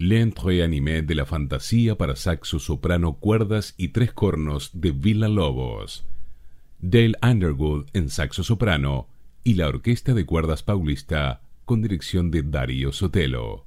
L'entrée animé de la fantasía para saxo, soprano, cuerdas y tres cornos de Villa-Lobos. Dale Underwood en saxo soprano y la Orquesta de Cuerdas Paulista con dirección de Darío Sotelo.